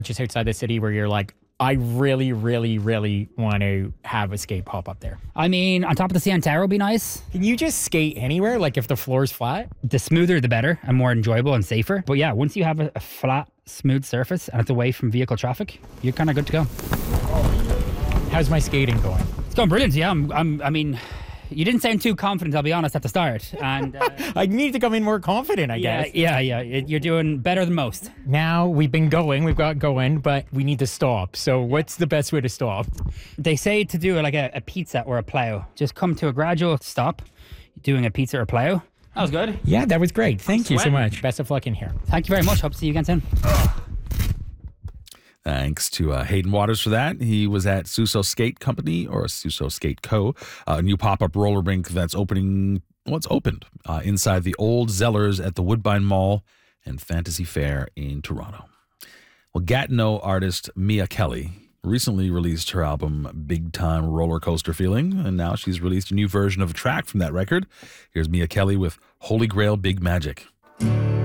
just outside the city where you're like, I really, really, really want to have a skate pop up there? I mean, on top of the CN Tower would be nice. Can you just skate anywhere? Like if the floor's flat? The smoother, the better, and more enjoyable and safer. But yeah, once you have a flat, smooth surface and it's away from vehicle traffic, you're kind of good to go. How's my skating going? It's going brilliant. Yeah, I mean, you didn't sound too confident, I'll be honest, at the start. And I need to come in more confident, I guess. Yeah. You're doing better than most. Now we've got going, but we need to stop. So what's the best way to stop? They say to do like a pizza or a plow. Just come to a gradual stop, doing a pizza or plow. That was good. Yeah, that was great. Thank you so much. Best of luck in here. Thank you very much. Hope to see you again soon. Thanks to Hayden Waters for that. He was at Suso Skate Company, or Suso Skate Co., a new pop-up roller rink that's opened inside the old Zellers at the Woodbine Mall and Fantasy Fair in Toronto. Well, Gatineau artist Mia Kelly recently released her album Big Time Roller Coaster Feeling, and now she's released a new version of a track from that record. Here's Mia Kelly with Holy Grail Big Magic.